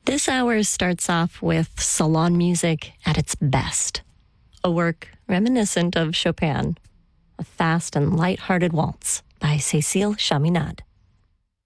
This hour starts off with salon music at its best, a work reminiscent of Chopin, a fast and light-hearted waltz by Cécile Chaminade.